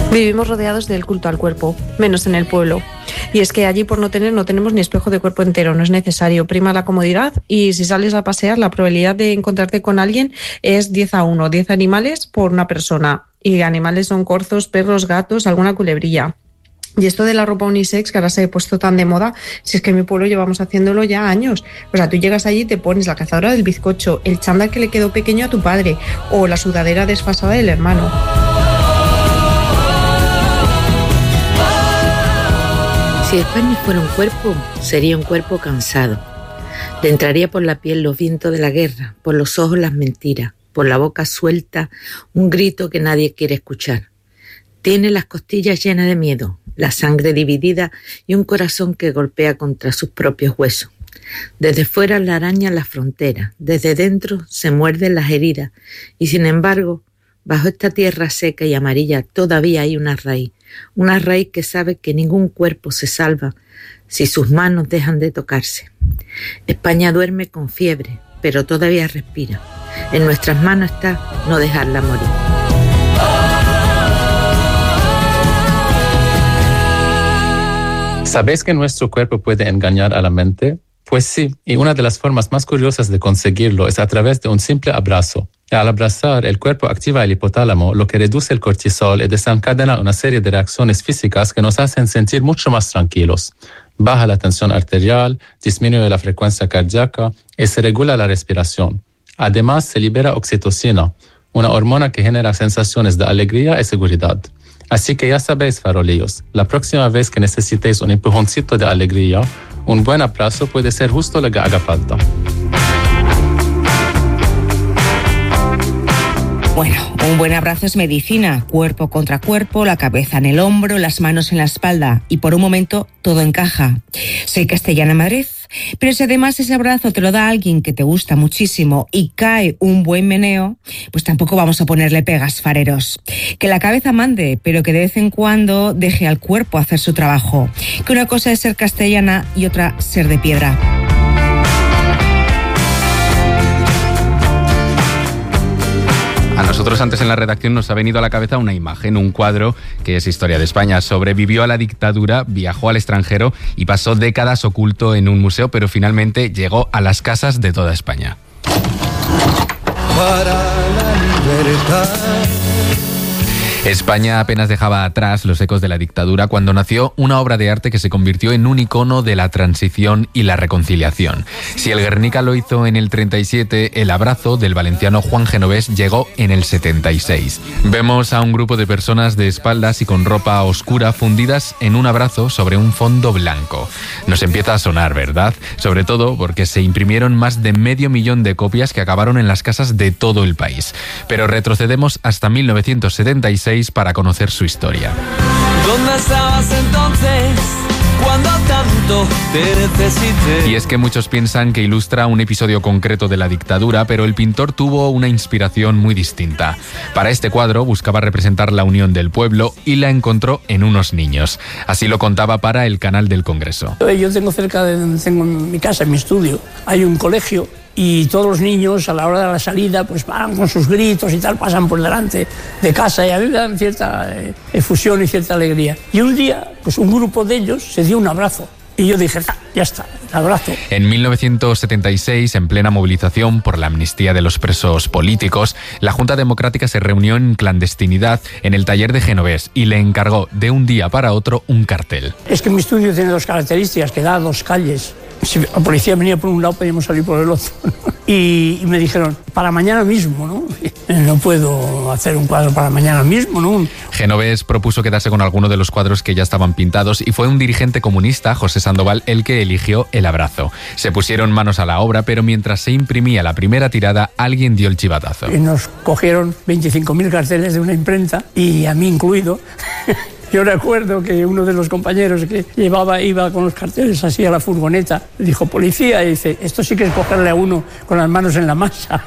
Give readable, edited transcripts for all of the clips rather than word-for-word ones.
Vivimos rodeados del culto al cuerpo, menos en el pueblo. Y es que allí no tenemos ni espejo de cuerpo entero, no es necesario. Prima la comodidad y si sales a pasear la probabilidad de encontrarte con alguien es 10-1, 10 animales por una persona. Y animales son corzos, perros, gatos, alguna culebrilla. Y esto de la ropa unisex, que ahora se ha puesto tan de moda, si es que en mi pueblo llevamos haciéndolo ya años. O sea, tú llegas allí y te pones la cazadora del bizcocho, el chándal que le quedó pequeño a tu padre o la sudadera desfasada del hermano. Si España fuera un cuerpo, sería un cuerpo cansado. Le entraría por la piel los vientos de la guerra, por los ojos las mentiras, por la boca suelta un grito que nadie quiere escuchar. Tiene las costillas llenas de miedo, la sangre dividida y un corazón que golpea contra sus propios huesos. Desde fuera le arañan las fronteras, desde dentro se muerden las heridas y sin embargo, bajo esta tierra seca y amarilla todavía hay una raíz que sabe que ningún cuerpo se salva si sus manos dejan de tocarse. España duerme con fiebre, pero todavía respira. En nuestras manos está no dejarla morir. ¿Sabéis que nuestro cuerpo puede engañar a la mente? Pues sí, y una de las formas más curiosas de conseguirlo es a través de un simple abrazo. Al abrazar, el cuerpo activa el hipotálamo, lo que reduce el cortisol y desencadena una serie de reacciones físicas que nos hacen sentir mucho más tranquilos. Baja la tensión arterial, disminuye la frecuencia cardíaca y se regula la respiración. Además, se libera oxitocina, una hormona que genera sensaciones de alegría y seguridad. Así que ya sabéis, farolillos, la próxima vez que necesitéis un empujoncito de alegría, un buen abrazo puede ser justo lo que haga falta. Bueno, un buen abrazo es medicina, cuerpo contra cuerpo, la cabeza en el hombro, las manos en la espalda y por un momento todo encaja. Soy Castellana Madrid, pero si además ese abrazo te lo da alguien que te gusta muchísimo y cae un buen meneo, pues tampoco vamos a ponerle pegas, fareros. Que la cabeza mande, pero que de vez en cuando deje al cuerpo hacer su trabajo. Que una cosa es ser castellana y otra ser de piedra. A nosotros antes en la redacción nos ha venido a la cabeza una imagen, un cuadro que es historia de España. Sobrevivió a la dictadura, viajó al extranjero y pasó décadas oculto en un museo, pero finalmente llegó a las casas de toda España. Para la libertad. España apenas dejaba atrás los ecos de la dictadura cuando nació una obra de arte que se convirtió en un icono de la transición y la reconciliación. Si el Guernica lo hizo en el 37, el abrazo del valenciano Juan Genovés llegó en el 76. Vemos a un grupo de personas de espaldas y con ropa oscura fundidas en un abrazo sobre un fondo blanco. Nos empieza a sonar, ¿verdad? Sobre todo porque se imprimieron más de 500.000 de copias que acabaron en las casas de todo el país. Pero retrocedemos hasta 1976 para conocer su historia. ¿Dónde estabas entonces cuando tanto te necesité? Y es que muchos piensan que ilustra un episodio concreto de la dictadura, pero el pintor tuvo una inspiración muy distinta. Para este cuadro buscaba representar la unión del pueblo y la encontró en unos niños. Así lo contaba para el canal del Congreso. Yo tengo cerca de donde tengo mi casa, en mi estudio, hay un colegio. Y todos los niños a la hora de la salida pues van con sus gritos y tal, pasan por delante de casa y a mí me dan cierta efusión y cierta alegría. Y un día pues un grupo de ellos se dio un abrazo y yo dije, ya está, el abrazo. En 1976, en plena movilización por la amnistía de los presos políticos, la Junta Democrática se reunió en clandestinidad en el taller de Genovés y le encargó de un día para otro un cartel. Es que mi estudio tiene dos características, que da a dos calles. Si la policía venía por un lado, podíamos salir por el otro, ¿no? Y me dijeron, para mañana mismo, ¿no? No puedo hacer un cuadro para mañana mismo, ¿no? Genovés propuso quedarse con alguno de los cuadros que ya estaban pintados y fue un dirigente comunista, José Sandoval, el que eligió el abrazo. Se pusieron manos a la obra, pero mientras se imprimía la primera tirada, alguien dio el chivatazo. Y nos cogieron 25.000 carteles de una imprenta, y a mí incluido. Yo recuerdo que uno de los compañeros que iba con los carteles así a la furgoneta, dijo, policía, y dice, esto sí que es cogerle a uno con las manos en la masa.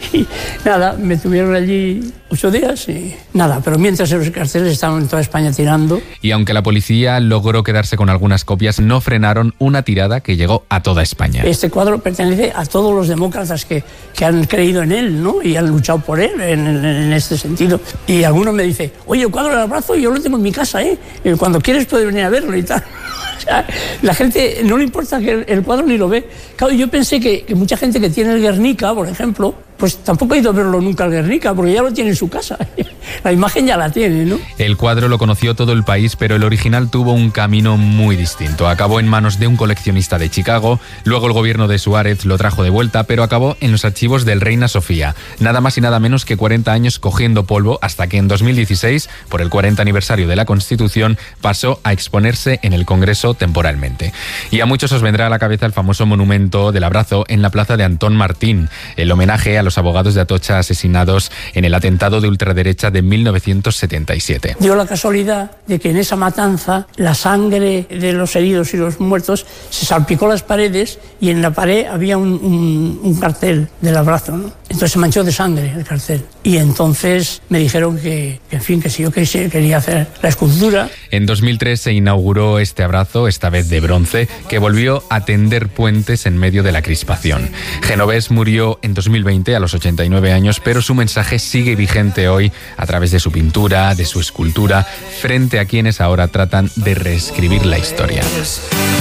Y nada, me tuvieron allí 8 días y nada, pero mientras en los carceles estaban en toda España tirando. Y aunque la policía logró quedarse con algunas copias, no frenaron una tirada que llegó a toda España. Este cuadro pertenece a todos los demócratas que han creído en él, ¿no? Y han luchado por él en este sentido. Y alguno me dice, oye, el cuadro del abrazo yo lo tengo en mi casa, ¿eh? Cuando quieres puedes venir a verlo y tal. O sea, la gente no le importa que el cuadro ni lo ve. Claro, yo pensé que mucha gente que tiene el Guernica, por ejemplo, pues tampoco ha ido a verlo nunca al Guernica, porque ya lo tiene en su casa. La imagen ya la tiene, ¿no? El cuadro lo conoció todo el país, pero el original tuvo un camino muy distinto. Acabó en manos de un coleccionista de Chicago, luego el gobierno de Suárez lo trajo de vuelta, pero acabó en los archivos del Reina Sofía. Nada más y nada menos que 40 años cogiendo polvo, hasta que en 2016, por el 40 aniversario de la Constitución, pasó a exponerse en el Congreso temporalmente. Y a muchos os vendrá a la cabeza el famoso monumento del abrazo en la plaza de Antón Martín, el homenaje a los abogados de Atocha asesinados en el atentado de ultraderecha de 1977. Dio la casualidad de que en esa matanza la sangre de los heridos y los muertos se salpicó las paredes y en la pared había un cartel del abrazo, ¿no? Entonces se manchó de sangre el cartel. Y entonces me dijeron que si yo quería hacer la escultura. En 2003 se inauguró este abrazo, esta vez de bronce, que volvió a tender puentes en medio de la crispación. Genovés murió en 2020 a los 89 años, pero su mensaje sigue vigente hoy a través de su pintura, de su escultura, frente a quienes ahora tratan de reescribir la historia.